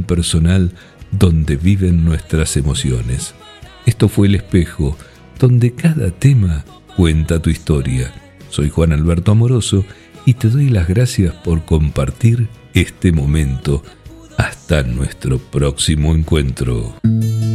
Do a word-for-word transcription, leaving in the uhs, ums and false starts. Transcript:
tan personal donde viven nuestras emociones. Esto fue El Espejo, donde cada tema cuenta tu historia. Soy Juan Alberto Amoroso y te doy las gracias por compartir este momento. Hasta nuestro próximo encuentro.